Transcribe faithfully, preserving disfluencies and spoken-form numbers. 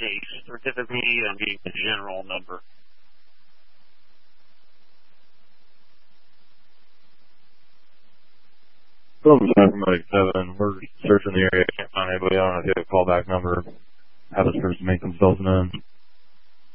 a certificate. I'm getting the general number. Hello, Mike Seven. We're searching the area. Can't find anybody. I don't know if you have a callback number. Have this person make themselves known.